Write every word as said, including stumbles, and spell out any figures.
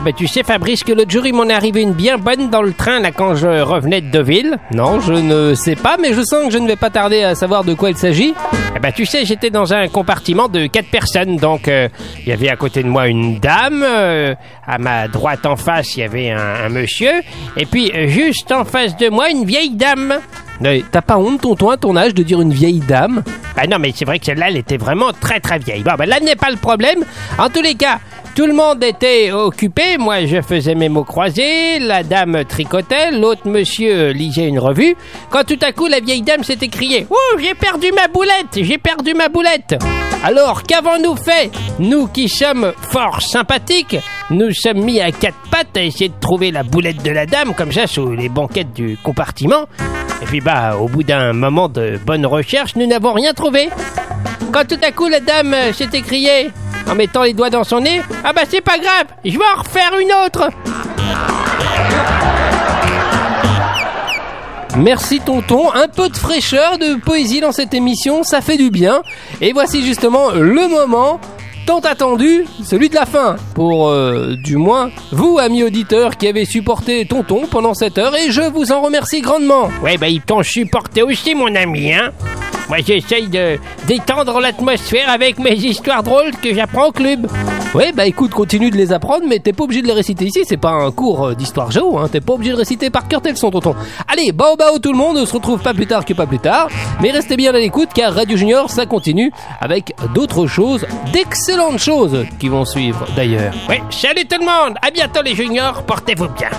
bah tu sais Fabrice que l'autre jour il m'en est arrivé une bien bonne dans le train là quand je revenais de Deauville. Non, je ne sais pas, mais je sens que je ne vais pas tarder à savoir de quoi il s'agit. Eh bah tu sais, j'étais dans un compartiment de quatre personnes, donc il euh, y avait à côté de moi une dame, euh, à ma droite en face il y avait un, un monsieur, et puis euh, juste en face de moi une vieille dame. Mais t'as pas honte, tonton, à ton âge, de dire une vieille dame? Bah non, mais c'est vrai que celle-là, elle était vraiment très très vieille. Bon, bah là n'est pas le problème. En tous les cas, tout le monde était occupé. Moi, je faisais mes mots croisés. La dame tricotait. L'autre monsieur lisait une revue. Quand tout à coup, la vieille dame s'est écriée: « Oh, j'ai perdu ma boulette! J'ai perdu ma boulette !» Alors, qu'avons-nous fait? Nous qui sommes fort sympathiques, nous sommes mis à quatre pattes à essayer de trouver la boulette de la dame, comme ça, sous les banquettes du compartiment. Et puis bah, au bout d'un moment de bonne recherche, nous n'avons rien trouvé. Quand tout à coup la dame euh, s'est écriée, en mettant les doigts dans son nez: « Ah bah c'est pas grave, je vais en refaire une autre !» Merci tonton, un peu de fraîcheur, de poésie dans cette émission, ça fait du bien. Et voici justement le moment tant attendu, celui de la fin, pour euh, du moins vous, amis auditeurs, qui avez supporté tonton pendant cette heure, et je vous en remercie grandement. Ouais, bah ils t'ont supporté aussi, mon ami, hein. Moi, j'essaye de détendre l'atmosphère avec mes histoires drôles que j'apprends au club. Ouais, bah écoute, continue de les apprendre, mais t'es pas obligé de les réciter ici, c'est pas un cours d'histoire géo, hein, t'es pas obligé de réciter par cœur tes leçons, tonton. Allez, bao bao tout le monde, on se retrouve pas plus tard que pas plus tard, mais restez bien à l'écoute, car Radio Junior, ça continue, avec d'autres choses, d'excellentes choses, qui vont suivre d'ailleurs. Ouais, salut tout le monde, à bientôt les juniors, portez-vous bien.